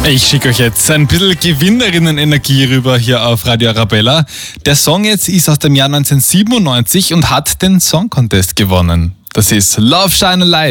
Ich schicke euch jetzt ein bisschen Gewinnerinnen-Energie rüber hier auf Radio Arabella. Der Song jetzt ist aus dem Jahr 1997 und hat den Song Contest gewonnen. Das ist Love Shine a Light.